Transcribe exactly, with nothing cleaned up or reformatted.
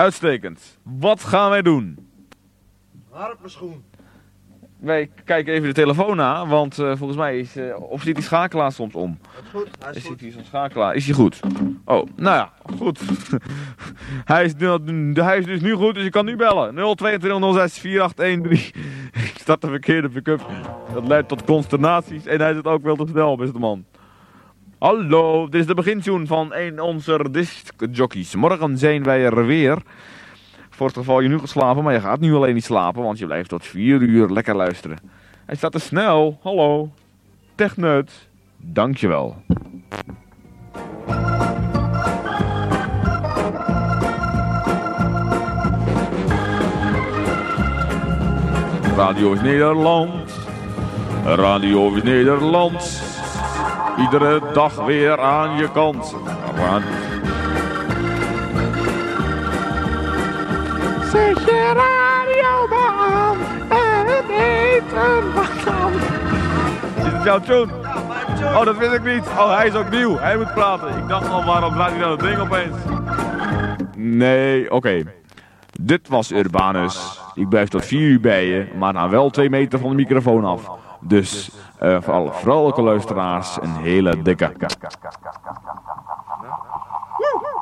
Uitstekend. Wat gaan wij doen? Harpenschoen. Wij kijken even de telefoon na, want uh, volgens mij is... Uh, of zit die schakelaar soms om? Dat is goed, hij is, is goed. Zit hier zo'n schakelaar? Is hij goed? Oh, nou ja, goed. hij, is nu, hij is dus nu goed, dus je kan nu bellen. nul twee twee nul zes vier acht een drie. Ik start de verkeerde pick-up. Dat leidt tot consternaties en hij zit ook wel te snel, beste man. Hallo, dit is de begintune van een onze discjockeys. Morgen zijn wij er weer. Voor het geval je nu gaat slapen, maar je gaat nu alleen niet slapen, want je blijft tot vier uur lekker luisteren. Hij staat te snel. Hallo. Techneut. Dankjewel. Radio is Nederland. Radio is Nederland. Iedere dag weer aan je kant. Zet je radio maar aan en het eten wat aan. Is het jouw tune? Ja, mijn tune. Oh, dat wist ik niet. Oh, hij is ook nieuw. Hij moet praten. Ik dacht al, waarom draait hij nou dat ding opeens? Nee, oké. Okay. Dit was Urbanus. Ik blijf tot vier uur bij je, maar dan wel twee meter van de microfoon af. Dus uh, voor alle vrolijke luisteraars een hele dikke.